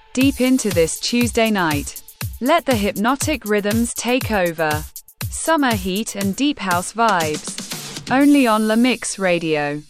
deep into this Tuesday night. Let the hypnotic rhythms take over. Summer heat and deep house vibes. Only on La Mix Radio.